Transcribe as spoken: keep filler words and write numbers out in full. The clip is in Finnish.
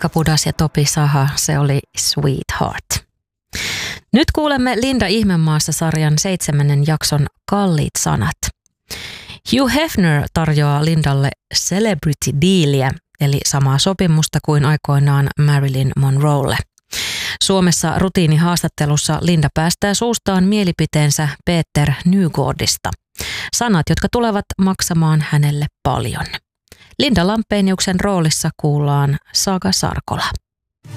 Mika Pudas ja Topi Saha, se oli Sweetheart. Nyt kuulemme Linda Ihmemaassa-sarjan seitsemännen jakson kalliit sanat. Hugh Hefner tarjoaa Lindalle celebrity dealia, eli samaa sopimusta kuin aikoinaan Marilyn Monroelle. Suomessa rutiinihaastattelussa Linda päästää suustaan mielipiteensä Peter Nygårdista. Sanat, jotka tulevat maksamaan hänelle paljon. Linda Lampeniuksen roolissa kuullaan Saga Sarkola.